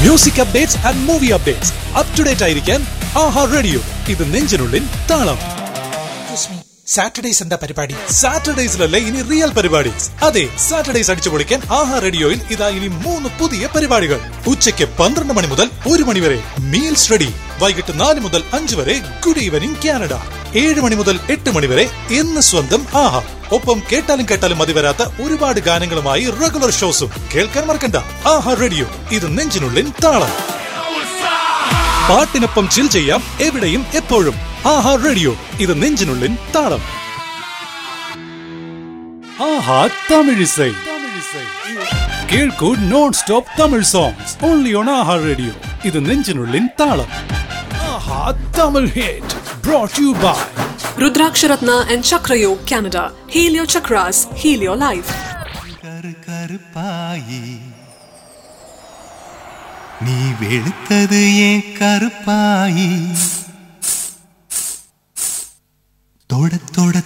Music updates and movie updates up to date ആയിരിക്കാൻ ആഹാ radio. ഇത് നെഞ്ചിനുള്ളിൽ താളം. സാറ്റർഡേസ് എന്താ പരിപാടി? സാറ്റർഡേസിലല്ലേ ഇനി റിയൽ പരിപാടി. അതെ, സാറ്റർഡേസ് അടിച്ചു പൊളിക്കാൻ ആഹാ റേഡിയോയിൽ ഇതാ ഇനി 3 പുതിയ പരിപാടികൾ. ഉച്ചയ്ക്ക് 12 മണി മുതൽ 1 മണി വരെ മീൽസ് റെഡി. വൈകിട്ട് 4 മുതൽ 5 വരെ ഗുഡ് ഈവനിംഗ് കാനഡ. 7 മണി മുതൽ 8 മണി വരെ എന്ന് സ്വന്തം ആഹാ. ഒപ്പം കേട്ടാലും മതി വരാത്ത ഒരുപാട് ഗാനങ്ങളുമായി റെഗുലർ ഷോസും കേൾക്കാൻ മറക്കണ്ട. ആഹാ റേഡിയോ, ഇത് നെഞ്ചിനുള്ളിൽ താളം. പാട്ടിനൊപ്പം ചിൽ ചെയ്യാം എവിടെയും എപ്പോഴും. ആഹാ റേഡിയോ, ഇത് നെഞ്ചിനുള്ളിൽ താളം. ആഹാ തമിഴിസൈ കേൾക്കൂ. Non stop Tamil songs only on Aaha radio. ഇത് നെഞ്ചിനുള്ളിൽ താളം. ആഹാ Tamil hit brought to you by Rudraksharatna and Chakrayog Canada. Heal your chakras, heal your life. Karuppayi நீ வெளுத்தது ஏன் கருப்பாயி தொட தொட